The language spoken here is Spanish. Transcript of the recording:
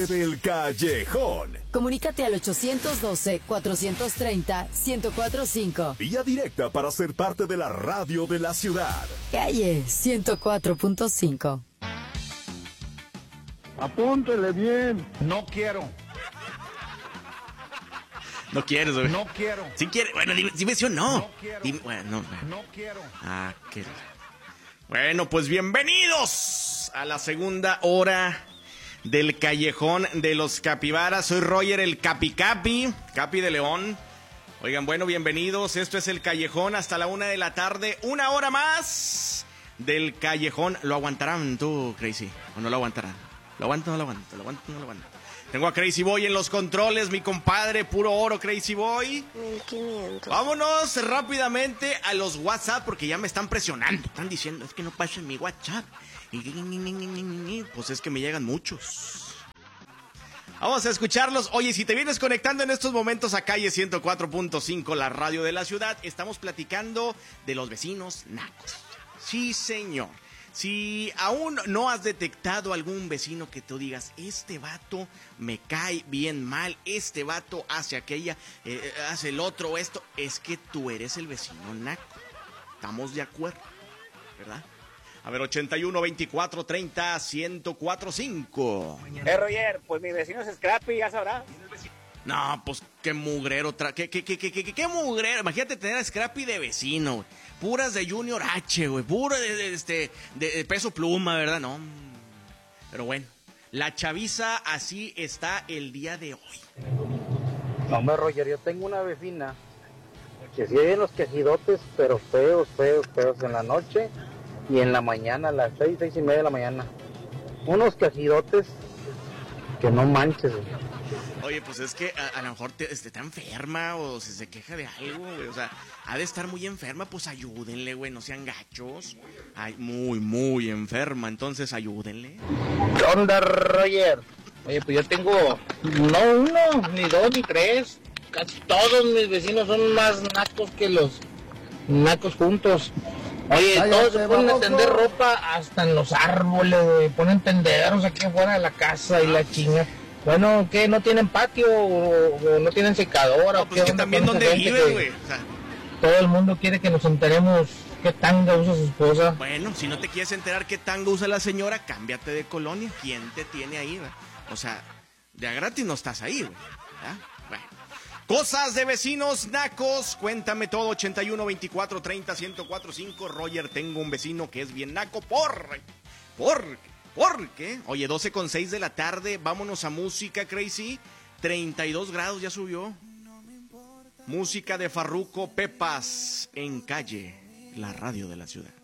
Del Callejón. Comunícate al 812-430-1045. Vía directa para ser parte de la radio de la ciudad. Calle 104.5. Apúntele bien. No quiero. No quieres, güey. No quiero. Si quieres, bueno, dime sí o no. No quiero. Dime, bueno, No quiero. Ah, qué. Bueno, pues bienvenidos a la segunda hora del Callejón de los Capibaras. Soy Roger, el Capi de León. Oigan, bueno, bienvenidos. Esto es el Callejón hasta la 1 de la tarde. Una hora más del Callejón. ¿Lo aguantarán tú, Crazy? ¿O no lo aguantarán? ¿Lo aguanto o no lo aguanto? ¿Lo aguanto o no lo aguanto? Tengo a Crazy Boy en los controles, mi compadre, puro oro, Crazy Boy. 1500. Vámonos rápidamente a los WhatsApp porque ya me están presionando. Están diciendo, es que no pasen mi WhatsApp. Y pues es que me llegan muchos. Vamos a escucharlos. Oye, si te vienes conectando en estos momentos a Calle 104.5, la radio de la ciudad, estamos platicando de los vecinos nacos. Sí, señor. Si aún no has detectado algún vecino que tú digas, este vato me cae bien mal, este vato hace aquella, hace el otro, esto, es que tú eres el vecino naco. Estamos de acuerdo, ¿verdad? A ver, 81 24 30 1045. Roger, pues mi vecino es Scrappy, ya sabrá. No, pues qué mugrero, qué mugrero. Imagínate tener a Scrappy de vecino, güey. Puras de Junior H, güey. Pura de Peso Pluma, ¿verdad? No. Pero bueno, la chaviza así está el día de hoy. No, hombre, Roger, yo tengo una vecina que sí oyen los quejidotes, pero feos en la noche y en la mañana, a las 6:30 de la mañana. Unos quejidotes que no manches, güey. Oye, pues es que a lo mejor está enferma o se queja de algo, güey. O sea, ha de estar muy enferma, pues ayúdenle, güey, no sean gachos. Ay, muy enferma, entonces ayúdenle. ¿Qué onda, Roger? Oye, pues yo tengo no uno, ni dos, ni tres. Casi todos mis vecinos son más nacos que los nacos juntos. Oye, todos se ponen a tender ropa hasta en los árboles, güey. Ponen tenderos aquí afuera de la casa y la chinga. Bueno, ¿qué? ¿No tienen patio o no tienen secadora? No, pues que también donde viven, güey. O sea, todo el mundo quiere que nos enteremos qué tanga usa su esposa. bueno, si no te quieres enterar qué tango usa la señora, cámbiate de colonia. ¿Quién te tiene ahí, güey? O sea, de a gratis no estás ahí, güey. ¿Ah? Bueno. Cosas de vecinos nacos. Cuéntame todo, 81 24 30 1045. Roger, tengo un vecino que es bien naco. ¿Por qué? Oye, 12:06 de la tarde, vámonos a música, Crazy. 32 grados ya subió. Música de Farruko, Pepas, en Calle, la radio de la ciudad.